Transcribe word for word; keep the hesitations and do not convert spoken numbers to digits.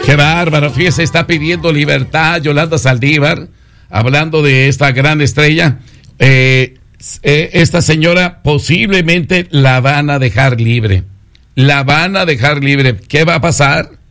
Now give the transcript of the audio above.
Qué bárbaro, fíjese, está pidiendo libertad Yolanda Saldívar, hablando de esta gran estrella. Eh, eh, esta señora posiblemente la van a dejar libre. La van a dejar libre. ¿Qué va a pasar?